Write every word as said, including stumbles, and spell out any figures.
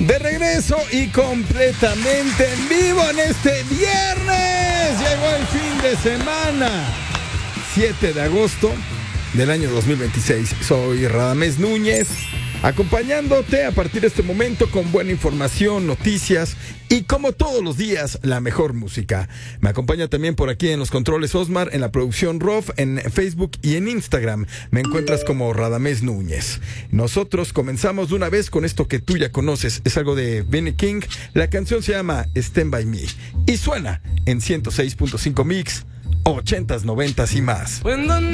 De regreso y completamente en vivo en este viernes. Llegó el fin de semana. siete de agosto del año dos mil veintiséis. Soy Radamés Núñez, acompañándote a partir de este momento con buena información, noticias y, como todos los días, la mejor música. Me acompaña también por aquí en los controles Osmar, en la producción Rof, en Facebook y en Instagram. Me encuentras como Radamés Núñez. Nosotros comenzamos de una vez con esto que tú ya conoces. Es algo de Benny King. La canción se llama Stand By Me y suena en ciento seis punto cinco Mix, ochentas, noventas y más.